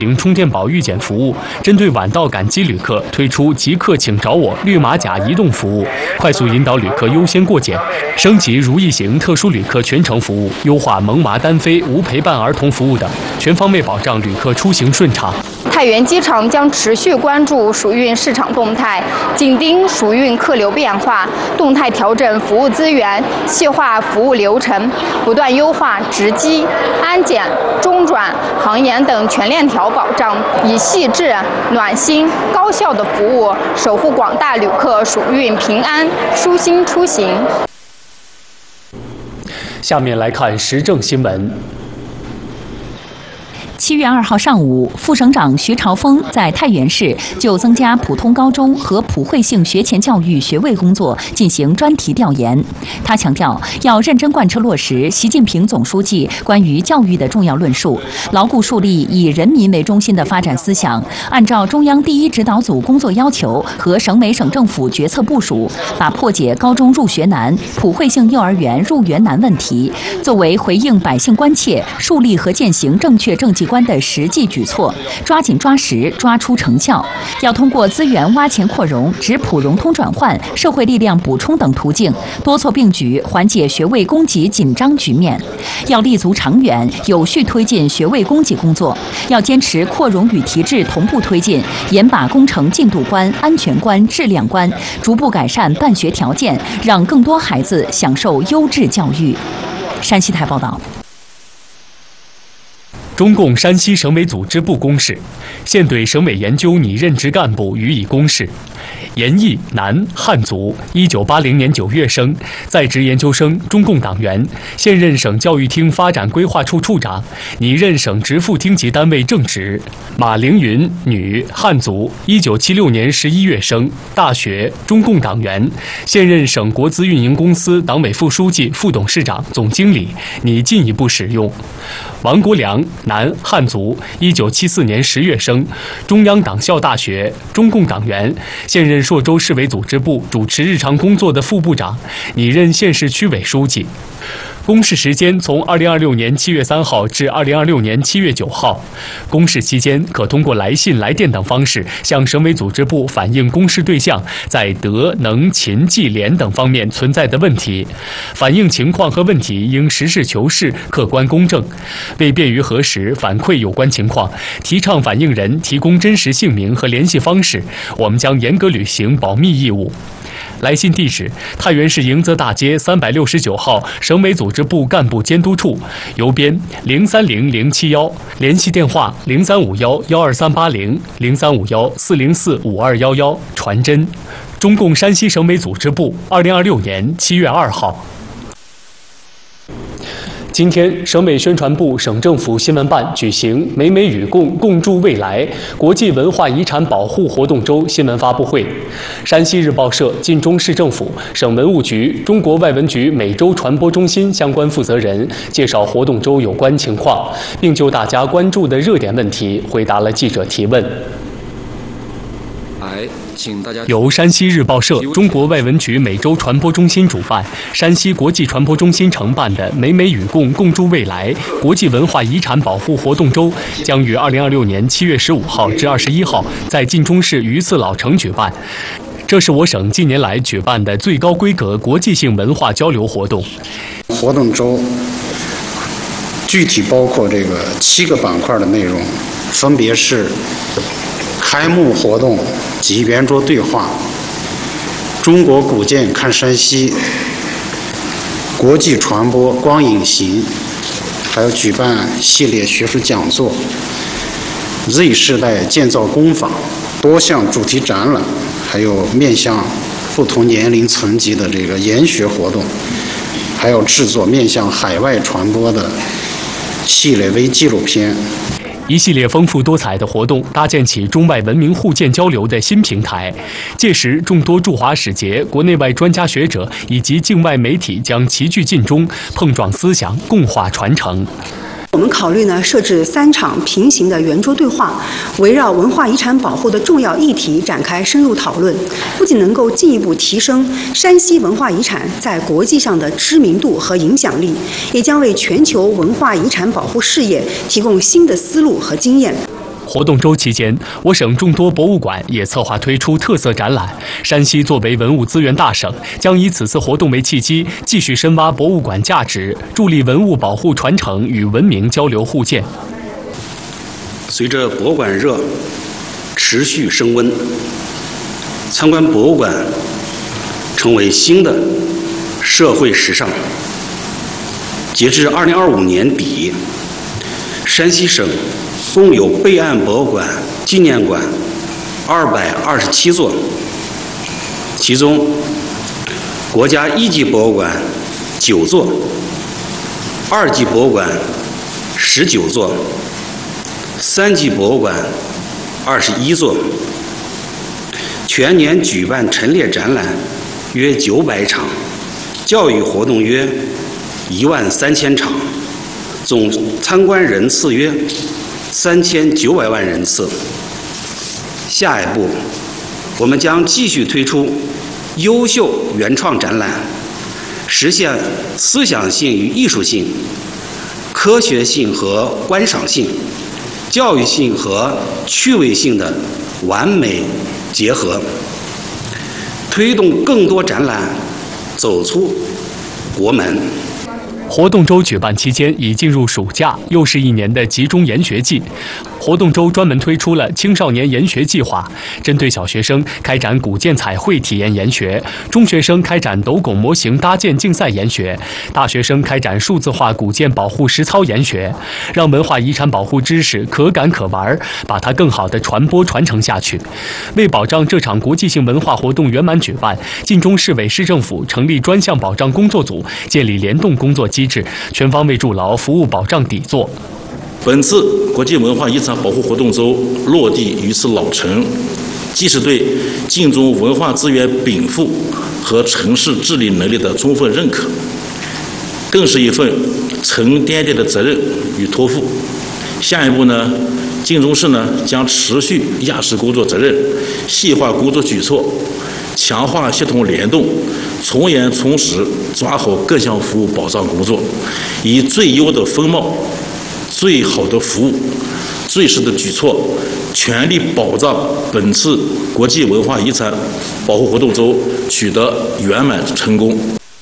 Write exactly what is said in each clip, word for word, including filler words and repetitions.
充电宝预检服务，针对晚到赶机旅客推出即刻请找我绿马甲移动服务，快速引导旅客优先过检；升级如意行特殊旅客全程服务，优化萌娃单飞无陪伴儿童服务等，全方位保障旅客出行顺畅。 太原机场将持续关注属运市场动态，紧盯属运客流变化，动态调整服务资源，细化服务流程，不断优化值机、安检、中转、航延等全链条保障，以细致、暖心、高效的服务守护广大旅客属运平安、舒心出行。 下面来看时政新闻。 七月二号上午，副省长徐朝峰在太原市就增加普通高中和普惠性学前教育学位工作进行专题调研。他强调，要认真贯彻落实习近平总书记关于教育的重要论述，牢固树立以人民为中心的发展思想，按照中央第一指导组工作要求和省委省政府决策部署，把破解高中入学难、普惠性幼儿园入园难问题作为回应百姓关切、树立和践行正确政绩观的实际举措，抓紧抓实，抓出成效。要通过资源挖潜扩容、质朴融通转换、社会力量补充等途径，多措并举，缓解学位供给紧张局面。要立足长远，有序推进学位供给工作。要坚持扩容与提质同步推进，严把工程进度关、安全关、质量关，逐步改善办学条件，让更多孩子享受优质教育。山西台报道。 中共山西省委组织部公示，现对省委研究拟任职干部予以公示。严毅，男，汉族，一九八零年九月生，在职研究生，中共党员，现任省教育厅发展规划处处长，拟任省直副厅级单位正职。马凌云，女，汉族，一九七六年十一月生，大学，中共党员，现任省国资运营公司党委副书记、副董事长、总经理，拟进一步使用。王国良，男，汉族，一九七四年十月生，中央党校大学，中共党员，现任朔州市委组织部主持日常工作的副部长，拟任县市区委书记。公示时间从二零二六年七月三号至二零二六年七月九号。公示期间，可通过来信、来电等方式向省委组织部反映公示对象在德、能、勤、计、廉等方面存在的问题。反映情况和问题应实事求是、客观公正。为便于核实反馈有关情况，提倡反映人提供真实姓名和联系方式，我们将严格履行保密义务。来信地址：太原市迎泽大街三百六十九号省委组织部干部监督处，邮编零三零零七幺，联系电话零三五幺幺二三八零零三五幺四零四五二幺幺，传真。中共山西省委组织部，二零二六年七月二号。今天，省委宣传部、省政府新闻办举行“美美与共，共筑未来”国际文化遗产保护活动周新闻发布会。山西日报社、晋中市政府、省文物局、中国外文局美洲传播中心相关负责人介绍活动周有关情况，并就大家关注的热点问题回答了记者提问。 来，请大家由山西日报社、中国外文局美洲传播中心主办，山西国际传播中心承办的“美美与共，共筑未来”国际文化遗产保护活动周，将于二零二六年七月十五号至二十一号在晋中市榆次老城举办。这是我省近年来举办的最高规格国际性文化交流活动。 活动周具体包括这个七个板块的内容，分别是开幕活动及圆桌对话、中国古建看山西、国际传播光影行，还有举办系列学术讲座、Z 世代建造工坊、多项主题展览，还有面向不同年龄层级的这个研学活动，还有制作面向海外传播的系列微纪录片。 一系列丰富多彩的活动搭建起中外文明互鉴交流的新平台。届时，众多驻华使节、国内外专家学者以及境外媒体将齐聚晋中，碰撞思想，共话传承。 我们考虑呢，设置三场平行的圆桌对话，围绕文化遗产保护的重要议题展开深入讨论，不仅能够进一步提升山西文化遗产在国际上的知名度和影响力，也将为全球文化遗产保护事业提供新的思路和经验。 活动周期间，我省众多博物馆也策划推出特色展览。山西作为文物资源大省，将以此次活动为契机，继续深挖博物馆价值，助力文物保护传承与文明交流互鉴。 随着博物馆热持续升温，参观博物馆成为新的社会时尚。截至二零二五年底，山西省共有备案博物馆、纪念馆二百二十七座，其中国家一级博物馆九座，二级博物馆十九座，三级博物馆二十一座。全年举办陈列展览约九百场，教育活动约一万三千场，总参观人次约三千九百万人次。下一步，我们将继续推出优秀原创展览，实现思想性与艺术性、科学性和观赏性、教育性和趣味性的完美结合，推动更多展览走出国门。 活动周举办期间已进入暑假，又是一年的集中研学季。活动周专门推出了青少年研学计划，针对小学生开展古建彩绘体验研学，中学生开展斗拱模型搭建竞赛研学，大学生开展数字化古建保护实操研学，让文化遗产保护知识可感可玩，把它更好地传播传承下去。为保障这场国际性文化活动圆满举办，晋中市委市政府成立专项保障工作组，建立联动工作机制，全方位筑牢服务保障底座。 本次国际文化遗产保护活动周落地于此老城，既是对晋中文化资源禀赋和城市治理能力的充分认可，更是一份沉甸甸的责任与托付。下一步呢，晋中市呢将持续压实工作责任，细化工作举措，强化协同联动，从严从实抓好各项服务保障工作，以最优的风貌、最好的服务、最实的举措，全力保障本次国际文化遗产保护活动周取得圆满成功。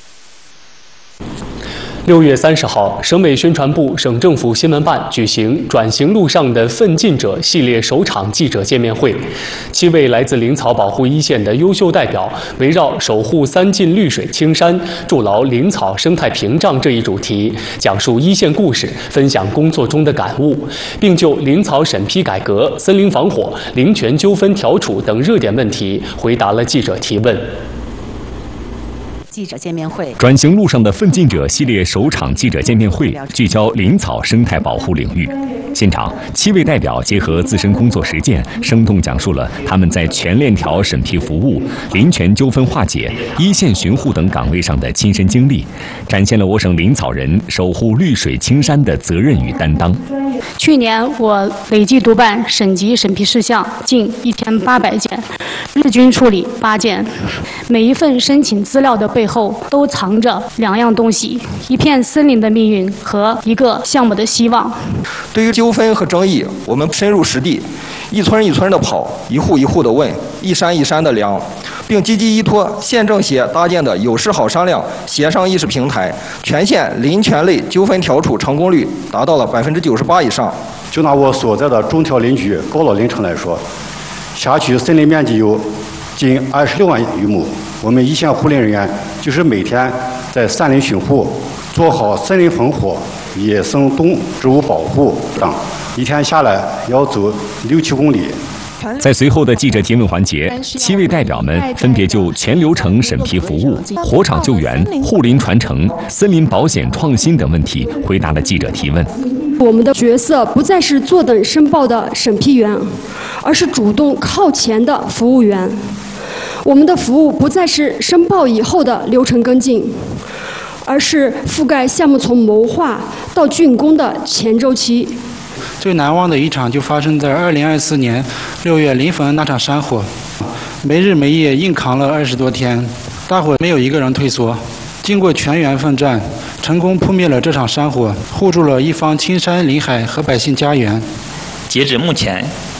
六月三十号，省委宣传部、省政府新闻办举行“转型路上的奋进者”系列首场记者见面会。七位来自灵草保护一线的优秀代表，围绕守护三晋绿水青山、筑牢灵草生态屏障这一主题，讲述一线故事，分享工作中的感悟，并就灵草审批改革、森林防火、林权纠纷调处等热点问题回答了记者提问。 记者见面会， 转型路上的奋进者系列首场记者见面会聚焦灵草生态保护领域。现场，七位代表结合自身工作实践，生动讲述了他们在全链条审批服务、林权纠纷化解、一线巡护等岗位上的亲身经历，展现了我省灵草人守护绿水青山的责任与担当。 去年我累计督办省级审批事项近一千八百件，日均处理八件。每一份申请资料的背后都藏着两样东西：一片森林的命运和一个项目的希望。 对于纠纷和争议，我们深入实地，一村一村的跑，一户一户的问，一山一山的量，并积极依托县政协搭建的有事好商量协商议事平台，全县林权类纠纷调处成功率达到了百分之九十八以上。 就拿我所在的中条林区高老林城来说，辖区森林面积有近二十六万余亩，我们一线护林人员就是每天在山林巡护，做好森林防火、野生动植物保护等，一天下来要走六七公里。 在随后的记者提问环节，七位代表们分别就全流程审批服务、火场救援、护林传承、森林保险创新等问题回答了记者提问。 我们的角色不再是坐等申报的审批员，而是主动靠前的服务员。我们的服务不再是申报以后的流程跟进，而是覆盖项目从谋划到竣工的前周期。 最难忘的一场就发生在二零二四年六月临汾那场山火，没日没夜硬扛了二十多天，大伙没有一个人退缩。经过全员奋战，成功扑灭了这场山火，护住了一方青山林海和百姓家园。 截止目前，